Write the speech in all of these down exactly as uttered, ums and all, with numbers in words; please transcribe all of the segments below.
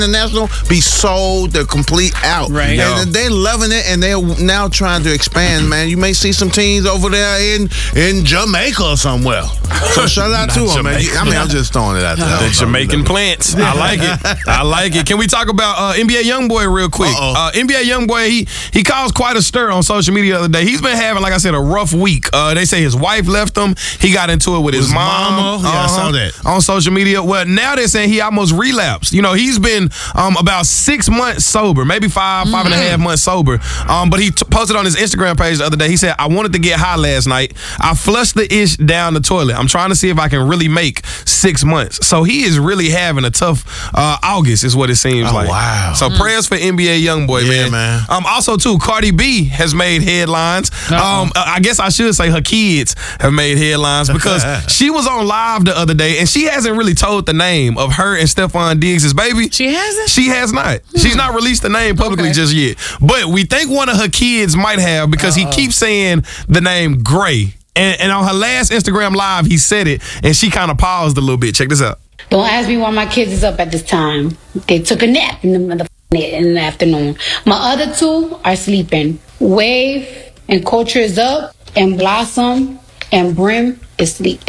International be sold the complete out. Right. And they're loving it, and they're now trying to expand, man. You may see some teams over there in, in Jamaica or somewhere. So shout out to them, man. I mean, I'm just throwing it out there. The Jamaican plants. I like it. I like it. Can we talk about uh, N B A YoungBoy real quick? Uh, N B A YoungBoy, he he caused quite a stir on social media the other day. He's been having, like I said, a rough week. Uh, they say his wife left him. He got into it with his, his mom. mama. Yeah, uh-huh, I saw that. On social media. Well, now they're saying he almost relapsed. You know, he's been um, about six months sober, maybe five, five and a half months sober. Um, but he t- posted on his Instagram page the other day. He said, I wanted to get high last night. I flushed the ish down the toilet. I'm trying to see if I can really make six months. So he is really having a tough uh, August is what it seems oh, like. Wow. So mm. prayers for N B A YoungBoy, yeah, man. man. Um, also, too, Cardi B has made headlines. Uh-oh. Um, I guess I should say her kids have made headlines because she was on live the other day and she hasn't really told the name of her and Stephon Diggs' baby. She hasn't? She has not. Hmm. She's not released the name publicly okay. just yet. But we think one of her kids might have because Uh-oh. he keeps saying the name Gray. And, and on her last Instagram live, he said it, and she kind of paused a little bit. Check this out. Don't ask me why my kids is up at this time. They took a nap in the, mother- in the afternoon. My other two are sleeping. Wave and Culture is up, and Blossom and Brim is asleep.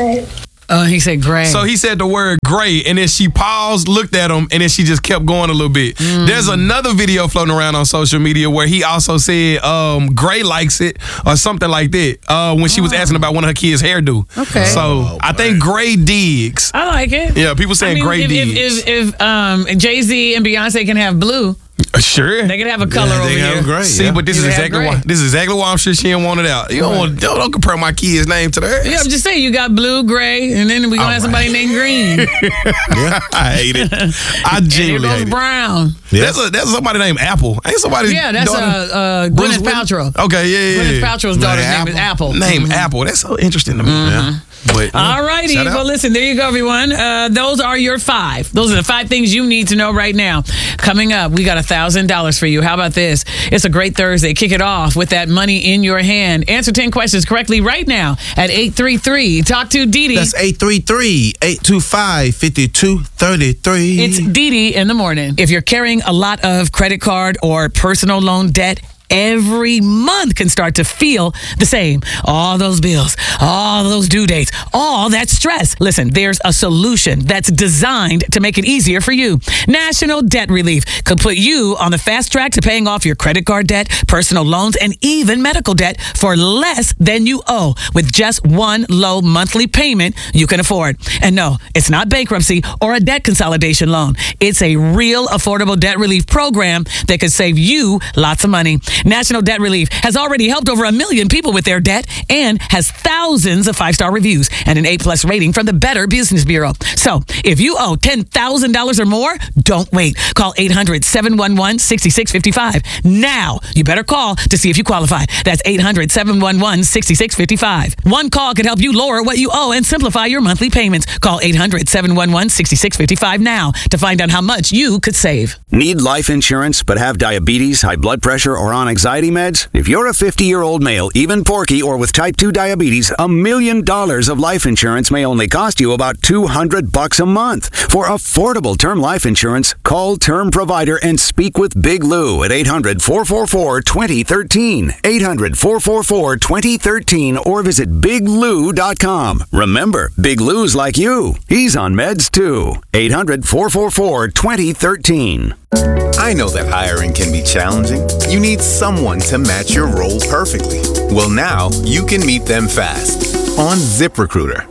Oh, he said gray. So he said the word gray, and then she paused, looked at him, and then she just kept going a little bit. Mm. There's another video floating around on social media where he also said um, Gray likes it or something like that uh, when she was asking about one of her kids' hairdo. Okay. So oh, I think Gray Diggs. I like it. Yeah, people saying I mean, Gray if, Diggs. If, if, if um, Jay-Z and Beyonce can have blue, Sure. they can have a color yeah, over they here. Have gray, See, yeah. but this You is have exactly gray. why this is exactly why I'm sure she didn't want it out. You don't want don't, don't compare my kid's name to theirs. Yeah, I'm just saying you got blue, gray, and then we're gonna All have right. somebody named Green. Yeah, I hate it. I And here genuinely goes hate it. Brown. Yeah. That's a that's somebody named Apple. Ain't somebody? Yeah, that's uh, daughter- uh, Bruce Gwyneth Willis? Paltrow. Okay, yeah, yeah. Gwyneth yeah. Paltrow's daughter's name is Apple. Name Apple. That's so interesting to me. Yeah. But, All righty. shout out. Well, listen, there you go, everyone. Uh, those are your five. Those are the five things you need to know right now. Coming up, we got one thousand dollars for you. How about this? It's a great Thursday. Kick it off with that money in your hand. Answer ten questions correctly right now at eight three three. Talk to Dee Dee. That's eight three three, eight two five, five two three three. It's Dee Dee in the morning. If you're carrying a lot of credit card or personal loan debt, every month can start to feel the same. All those bills, all those due dates, all that stress. Listen, there's a solution that's designed to make it easier for you. National Debt Relief could put you on the fast track to paying off your credit card debt, personal loans, and even medical debt for less than you owe with just one low monthly payment you can afford. And no, it's not bankruptcy or a debt consolidation loan. It's a real affordable debt relief program that could save you lots of money. National Debt Relief has already helped over a million people with their debt and has thousands of five-star reviews and an A-plus rating from the Better Business Bureau. So if you owe ten thousand dollars or more, don't wait. Call eight hundred, seven one one, six six five five. Now, you better call to see if you qualify. That's eight hundred, seven one one, six six five five. One call can help you lower what you owe and simplify your monthly payments. Call eight hundred, seven one one, six six five five now to find out how much you could save. Need life insurance but have diabetes, high blood pressure, or on anxiety meds? If you're a fifty-year-old male, even porky, or with type two diabetes, a million dollars of life insurance may only cost you about two hundred bucks a month. For affordable term life insurance, call Term Provider and speak with Big Lou at eight hundred, four four four, two zero one three. eight hundred, four four four, two zero one three or visit big lou dot com. Remember, Big Lou's like you. He's on meds too. eight hundred, four four four, two zero one three. I know that hiring can be challenging. You need someone to match your role perfectly. Well, now you can meet them fast on ZipRecruiter.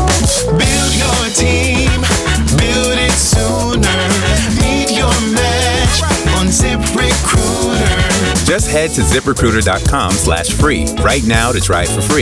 Build your team, build it sooner. Meet your match on ZipRecruiter. Just head to ZipRecruiter dot com slash free right now to try it for free.